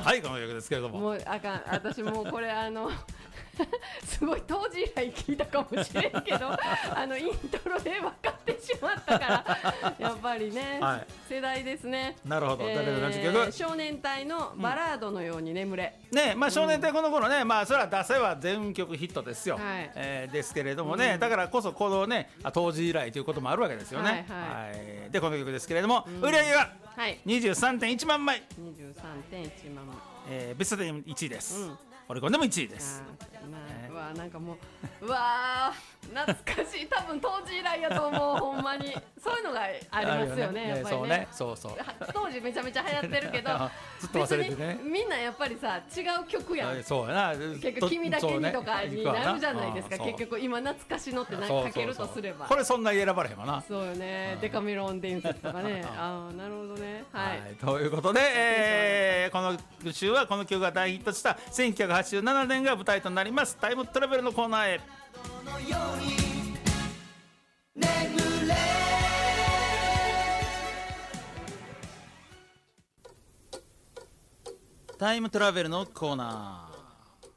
はいこの曲ですけれども、 もうあかん、私もうこれすごい当時以来聞いたかもしれんけどイントロで分かってしまったからやっぱりね、 はい、 世代ですね。 なるほど、誰の曲、 少年隊のバラードのように眠れ、 ね、まあ少年隊この頃ね、まあそれは出せは全曲ヒットですよ、 はい、 ですけれどもね、だからこそこのね当時以来ということもあるわけですよね。はい、でこの曲ですけれども、売り上げが 23.1 万枚、 23.1 万枚、 ベストで1位です、オリコンでも1位です。 うわなんかもう、うわ懐かしい、多分当時以来やと思うほんまにそういうのがありますよね、やっぱりね、 そうそう当時めちゃめちゃ流行ってるけどずっと忘れてね、 みんなやっぱりさ違う曲やん、 そうやな、 結局君だけにとかになるじゃないですか、結局今懐かしのってかけるとすれば、 これそんなに選ばれへんわな。 そうよね、デカメロン伝説とかねああなるほどね、はい、 ということで、この週はこの曲が大ヒットした1987年が舞台となりますタイムトラベルのコーナーへ。タイムトラベルのコーナ